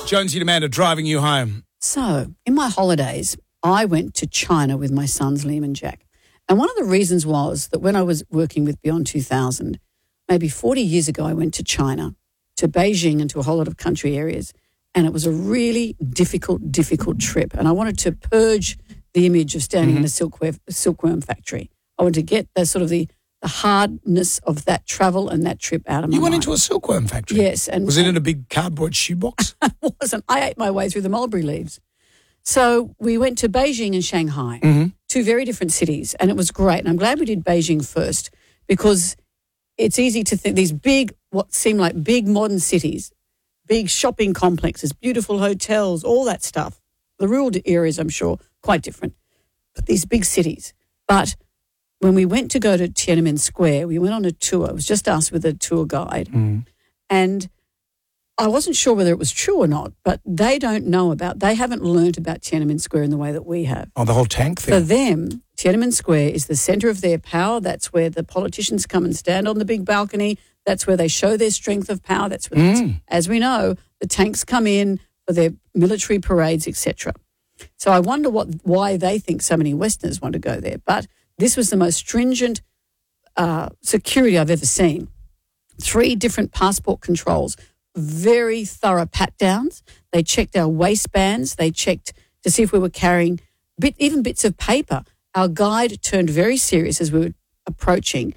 Jonesy and Amanda driving you home. So, in my holidays, I went to China with my sons, Liam and Jack. And one of the reasons was that when I was working with Beyond 2000, maybe 40 years ago, I went to China, to Beijing and to a whole lot of country areas. And it was a really difficult trip. And I wanted to purge the image of standing in a silkworm factory. I wanted to get the hardness of that travel and that trip out of my mind. You went into a silkworm factory? Yes. Was it in a big cardboard shoebox? It wasn't. I ate my way through the mulberry leaves. So we went to Beijing and Shanghai, two very different cities, and it was great. And I'm glad we did Beijing first because it's easy to think these big, what seem like big modern cities, big shopping complexes, beautiful hotels, all that stuff. The rural areas, I'm sure, quite different. But these big cities. But when we went to go to Tiananmen Square, we went on a tour. It was just us with a tour guide. And I wasn't sure whether it was true or not, but they haven't learnt about Tiananmen Square in the way that we have. Oh, the whole tank thing. For them, Tiananmen Square is the centre of their power. That's where the politicians come and stand on the big balcony. That's where they show their strength of power. That's where, as we know, the tanks come in for their military parades, etc. So I wonder why they think so many Westerners want to go there. But this was the most stringent security I've ever seen. 3 different passport controls, very thorough pat-downs. They checked our waistbands. They checked to see if we were carrying even bits of paper. Our guide turned very serious as we were approaching